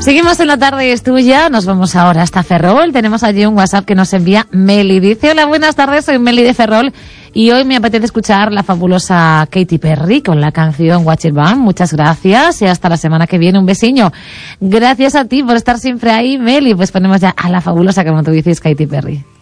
Seguimos en la tarde, es tuya. Nos vamos ahora hasta Ferrol. Tenemos allí un WhatsApp que nos envía Meli. Dice: hola, buenas tardes, soy Meli de Ferrol y hoy me apetece escuchar la fabulosa Katy Perry con la canción Watch It Burn. Muchas gracias y hasta la semana que viene. Un besiño. Gracias a ti por estar siempre ahí, Meli. Pues ponemos ya a la fabulosa, como tú dices, Katy Perry.